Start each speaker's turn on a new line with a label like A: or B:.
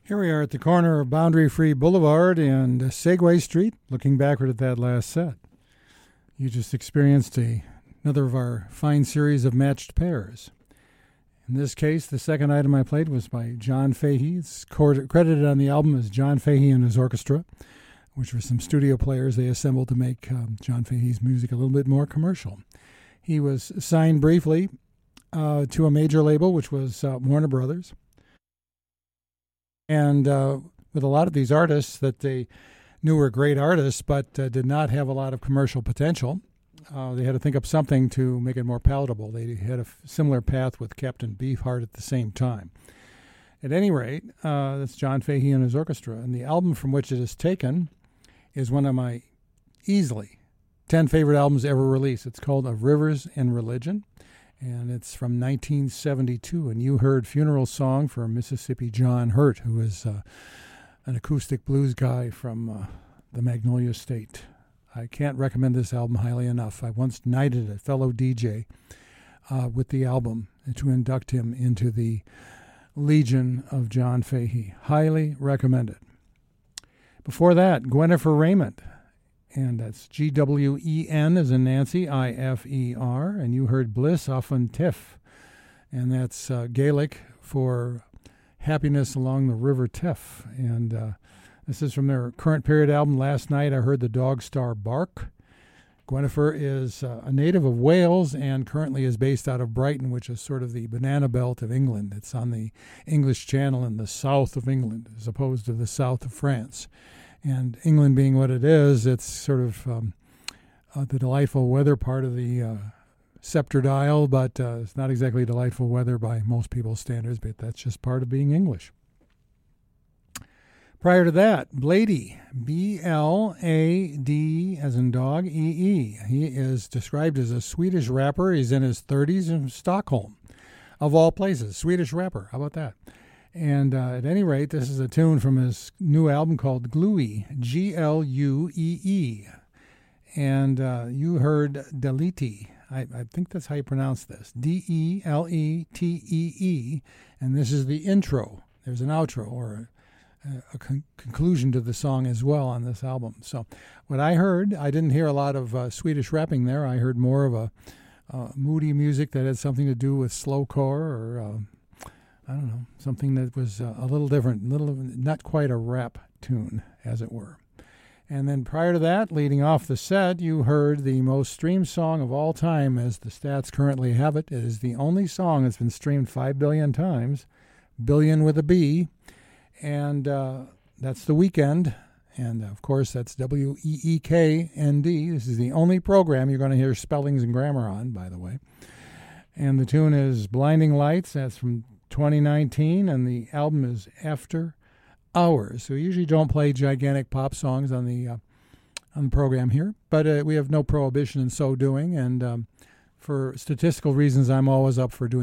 A: Here we are at the corner of Boundary Free Boulevard and Segway Street, looking backward at that last set. You just experienced another of our fine series of matched pairs. In this case, the second item I played was by John Fahey. It's credited on the album as John Fahey and his orchestra, which were some studio players they assembled to make John Fahey's music a little bit more commercial. He was signed briefly to a major label, which was Warner Brothers. And with a lot of these artists that they knew were great artists but did not have a lot of commercial potential, they had to think up something to make it more palatable. They had a similar path with Captain Beefheart at the same time. At any rate, that's John Fahey and his orchestra. And the album from which it is taken is one of my easily 10 favorite albums ever released. It's called Of Rivers and Religion. And it's from 1972, and you heard Funeral Song for Mississippi John Hurt, who is an acoustic blues guy from the Magnolia State. I can't recommend this album highly enough. I once knighted a fellow DJ with the album to induct him into the Legion of John Fahey. Highly recommended. Before that, Gwenifer Raymond. And that's Gwen as in Nancy, Ifer, and you heard Bliss Often Tiff, and that's Gaelic for happiness along the River Tiff. And this is from their current period album. Last night I heard the Dog Star Bark. Gwenifer is a native of Wales and currently is based out of Brighton, which is sort of the banana belt of England. It's on the English Channel in the south of England as opposed to the south of France. And England being what it is, it's sort of the delightful weather part of the scepter dial, but it's not exactly delightful weather by most people's standards, but that's just part of being English. Prior to that, Blady, B-L-A-D as in dog, E-E. He is described as a Swedish rapper. He's in his 30s in Stockholm, of all places. Swedish rapper, how about that? And at any rate, this is a tune from his new album called Gluee, G-L-U-E-E. And you heard Delete. I think that's how you pronounce this. D-E-L-E-T-E-E. And this is the intro. There's an outro or a conclusion to the song as well on this album. So what I heard, I didn't hear a lot of Swedish rapping there. I heard more of a moody music that had something to do with slowcore or I don't know, something that was a little different, not quite a rap tune, as it were. And then prior to that, leading off the set, you heard the most streamed song of all time, as the stats currently have it. It is the only song that's been streamed 5 billion times, billion with a B, and that's The Weeknd. And, of course, that's W-E-E-K-N-D. This is the only program you're going to hear spellings and grammar on, by the way. And the tune is Blinding Lights. That's from 2019, and the album is After Hours. So we usually don't play gigantic pop songs on the program here, but we have no prohibition in so doing, and for statistical reasons, I'm always up for doing